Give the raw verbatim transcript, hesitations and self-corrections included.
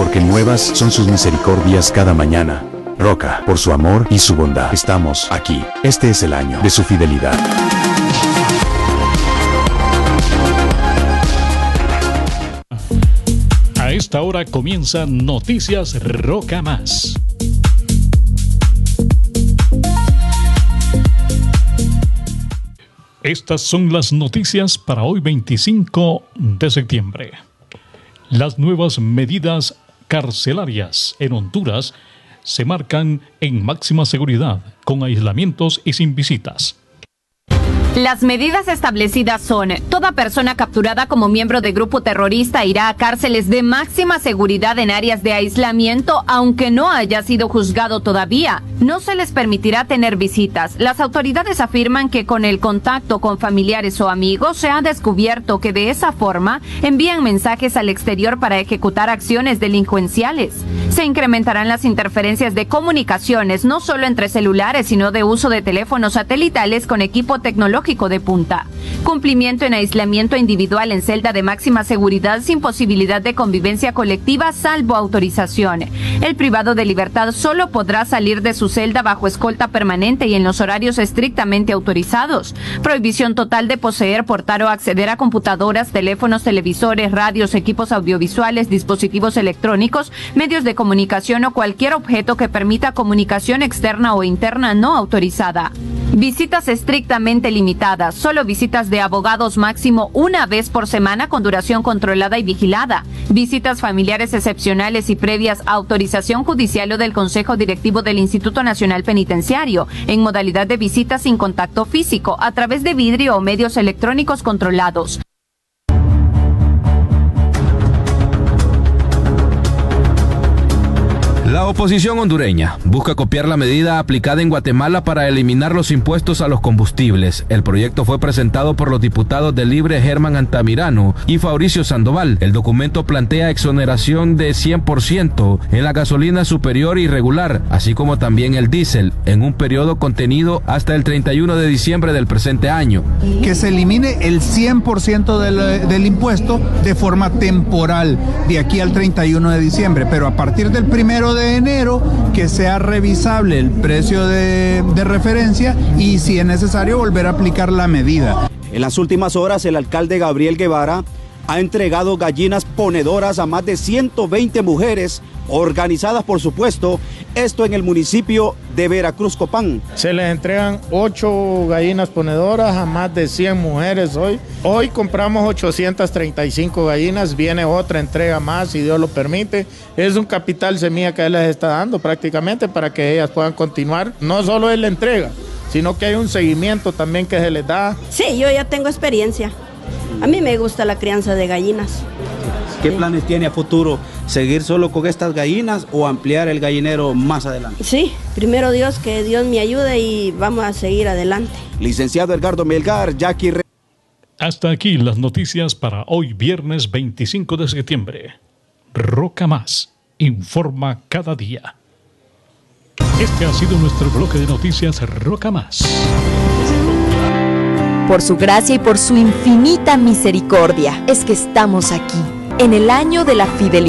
porque nuevas son sus misericordias cada mañana. Roca, por su amor y su bondad, estamos aquí. Este es el año de su fidelidad. A esta hora comienza Noticias Roca Más. Estas son las noticias para hoy veinticinco de septiembre. Las nuevas medidas carcelarias en Honduras se marcan en máxima seguridad, con aislamientos y sin visitas. Las medidas establecidas son: toda persona capturada como miembro de grupo terrorista irá a cárceles de máxima seguridad en áreas de aislamiento, aunque no haya sido juzgado todavía. No se les permitirá tener visitas. Las autoridades afirman que con el contacto con familiares o amigos se ha descubierto que de esa forma envían mensajes al exterior para ejecutar acciones delincuenciales. Se incrementarán las interferencias de comunicaciones, no solo entre celulares, sino de uso de teléfonos satelitales con equipo tecnológico de punta. Cumplimiento en aislamiento individual en celda de máxima seguridad sin posibilidad de convivencia colectiva salvo autorización. El privado de libertad solo podrá salir de su celda bajo escolta permanente y en los horarios estrictamente autorizados. Prohibición total de poseer, portar o acceder a computadoras, teléfonos, televisores, radios, equipos audiovisuales, dispositivos electrónicos, medios de comunicación o cualquier objeto que permita comunicación externa o interna no autorizada. Visitas estrictamente limitadas, solo visitas de abogados máximo una vez por semana con duración controlada y vigilada. Visitas familiares excepcionales y previas a autorización judicial o del Consejo Directivo del Instituto Nacional Penitenciario, en modalidad de visita sin contacto físico, a través de vidrio o medios electrónicos controlados. La oposición hondureña busca copiar la medida aplicada en Guatemala para eliminar los impuestos a los combustibles. El proyecto fue presentado por los diputados del Libre Germán Antamirano y Fabricio Sandoval. El documento plantea exoneración de cien por ciento en la gasolina superior y regular, así como también el diésel, en un periodo contenido hasta el treinta y uno de diciembre del presente año. Que se elimine el cien por ciento del, del impuesto de forma temporal, de aquí al treinta y uno de diciembre, pero a partir del primero de enero que sea revisable el precio de, de referencia y si es necesario volver a aplicar la medida. En las últimas horas el alcalde Gabriel Guevara ha entregado gallinas ponedoras a más de ciento veinte mujeres organizadas, por supuesto, esto en el municipio de Veracruz, Copán. Se les entregan ocho gallinas ponedoras a más de cien mujeres hoy. Hoy compramos ochocientas treinta y cinco gallinas, viene otra entrega más, si Dios lo permite. Es un capital semilla que él les está dando prácticamente para que ellas puedan continuar. No solo es la entrega, sino que hay un seguimiento también que se les da. Sí, yo ya tengo experiencia. A mí me gusta la crianza de gallinas. ¿Qué planes tiene a futuro? ¿Seguir solo con estas gallinas o ampliar el gallinero más adelante? Sí, primero Dios, que Dios me ayude y vamos a seguir adelante. Licenciado Edgardo Melgar, Jackie. Re- Hasta aquí las noticias para hoy viernes veinticinco de septiembre. Roca Más informa cada día. Este ha sido nuestro bloque de noticias Roca Más. Por su gracia y por su infinita misericordia es que estamos aquí, en el año de la fidelidad.